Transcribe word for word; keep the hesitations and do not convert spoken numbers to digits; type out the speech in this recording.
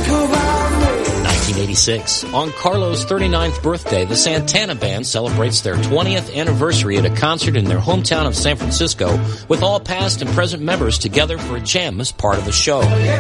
nineteen eighty-six. On Carlo's thirty-ninth birthday, the Santana Band celebrates their twentieth anniversary at a concert in their hometown of San Francisco with all past and present members together for a jam as part of the show.